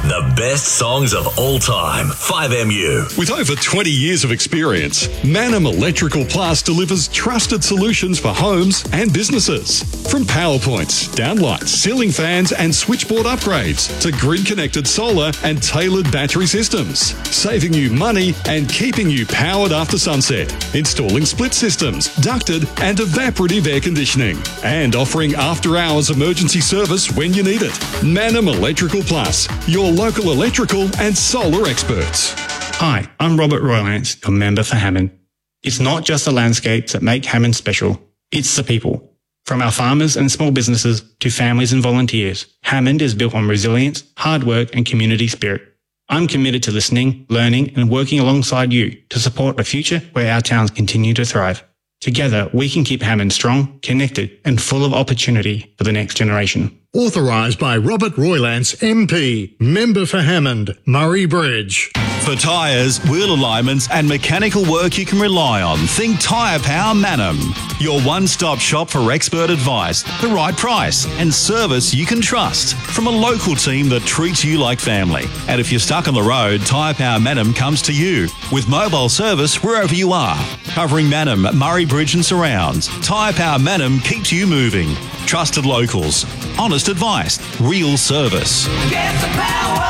The best songs of all time. 5MU. With over 20 years of experience, Manum Electrical Plus delivers trusted solutions for homes and businesses. From power points, downlights, ceiling fans and switchboard upgrades to grid-connected solar and tailored battery systems. Saving you money and keeping you powered after sunset. Installing split systems, ducted and evaporative air conditioning. And offering after-hours emergency service when you need it. Manum Electrical Plus, your local electrical and solar experts. Hi, I'm Robert Roylance, your member for Hammond. It's not just the landscapes that make Hammond special, it's the people. From our farmers and small businesses to families and volunteers, Hammond is built on resilience, hard work and community spirit. I'm committed to listening, learning and working alongside you to support a future where our towns continue to thrive. Together, we can keep Hammond strong, connected and full of opportunity for the next generation. Authorised by Robert Roylance MP, member for Hammond, Murray Bridge. For tyres, wheel alignments and mechanical work you can rely on, think Tyre Power Manum. Your one-stop shop for expert advice, the right price and service you can trust from a local team that treats you like family. And if you're stuck on the road, Tyre Power Manum comes to you with mobile service wherever you are. Covering Manum, Murray Bridge and surrounds, Tyre Power Manum keeps you moving. Trusted locals, honest advice, real service. Get the power.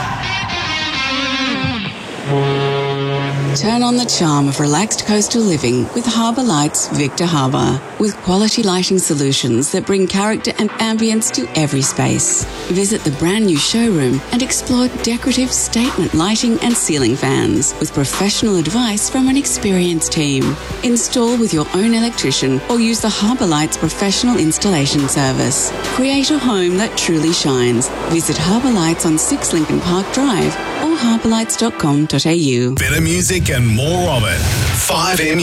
Turn on the charm of relaxed coastal living with Harbour Lights Victor Harbour. With quality lighting solutions that bring character and ambience to every space. Visit the brand new showroom and explore decorative statement lighting and ceiling fans with professional advice from an experienced team. Install with your own electrician or use the Harbour Lights professional installation service. Create a home that truly shines. Visit Harbour Lights on 6 Lincoln Park Drive or harbourlights.com.au. Better music and more of it. 5MU.